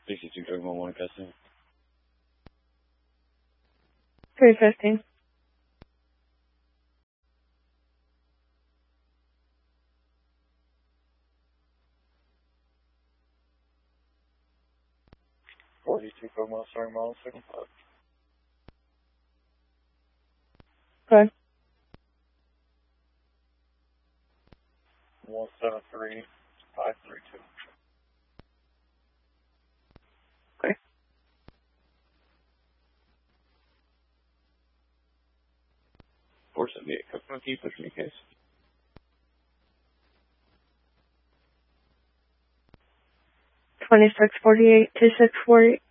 62 Drug 1 custody. 315. Starting mile 75. Okay. 173532. Okay. Four 78. Customer key, push me case. 2648 2648.